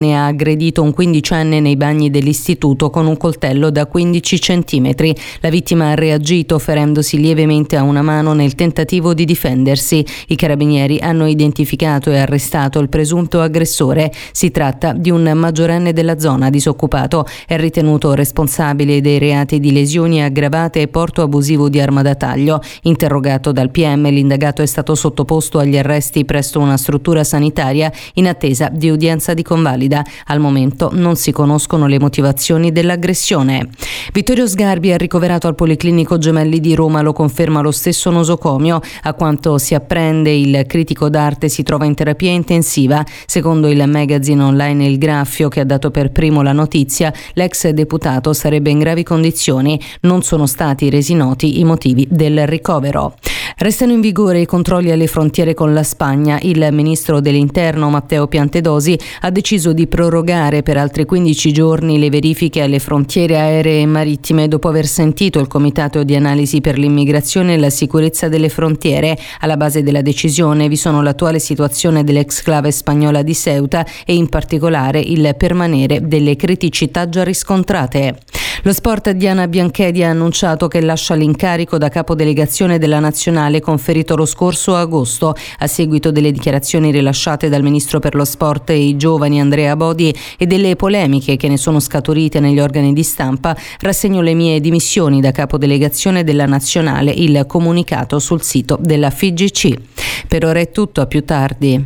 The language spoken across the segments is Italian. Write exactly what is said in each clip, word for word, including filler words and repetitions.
ha aggredito un quindicenne nei bagni dell'istituto con un coltello da quindici centimetri. La vittima ha reagito ferendosi lievemente a una mano nel tentativo di difendersi. I carabinieri hanno identificato e arrestato il presunto aggressore. Si tratta di un maggiorenne della zona disoccupato. È ritenuto responsabile dei reati di lesioni aggravate e porto abusivo di arma da taglio. Interrogato dal P M, l'indagato è stato sottoposto agli arresti presso una struttura sanitaria in attesa di udienza di convalida. Al momento non si conoscono le motivazioni dell'aggressione. Vittorio Sgarbi è ricoverato al Policlinico Gemelli di Roma, lo conferma lo stesso nosocomio. A quanto si apprende, il critico d'arte si trova in terapia intensiva. Secondo il magazine online Il Graffio, che ha dato per primo la notizia, l'ex deputato sarebbe in gravi condizioni. Non sono stati resi noti i motivi del ricovero. Restano in vigore i controlli alle frontiere con la Spagna. Il ministro dell'Interno Matteo Piantedosi ha deciso di prorogare per altri quindici giorni le verifiche alle frontiere aeree e marittime dopo aver sentito il Comitato di Analisi per l'Immigrazione e la Sicurezza delle Frontiere. Alla base della decisione vi sono l'attuale situazione dell'exclave spagnola di Ceuta e in particolare il permanere delle criticità già riscontrate. Lo sport, Diana Bianchedi ha annunciato che lascia l'incarico da capodelegazione della nazionale conferito lo scorso agosto. A seguito delle dichiarazioni rilasciate dal ministro per lo sport e i giovani Andrea Bodi e delle polemiche che ne sono scaturite negli organi di stampa, rassegno le mie dimissioni da capodelegazione della nazionale. Il comunicato sul sito della F I G C. Per ora è tutto, a più tardi.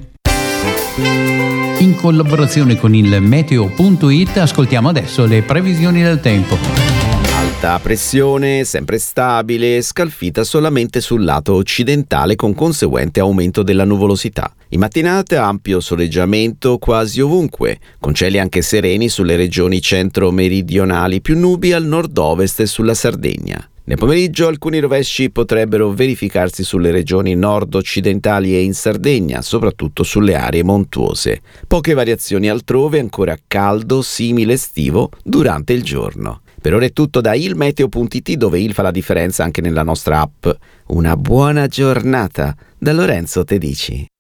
In collaborazione con il meteo punto it ascoltiamo adesso le previsioni del tempo. Alta pressione, sempre stabile, scalfita solamente sul lato occidentale con conseguente aumento della nuvolosità. In mattinata ampio soleggiamento quasi ovunque, con cieli anche sereni sulle regioni centro-meridionali, più nubi al nord-ovest e sulla Sardegna. Nel pomeriggio alcuni rovesci potrebbero verificarsi sulle regioni nord-occidentali e in Sardegna, soprattutto sulle aree montuose. Poche variazioni altrove, ancora caldo, simile estivo, durante il giorno. Per ora è tutto da il meteo punto it, dove il fa la differenza anche nella nostra app. Una buona giornata da Lorenzo Tedici.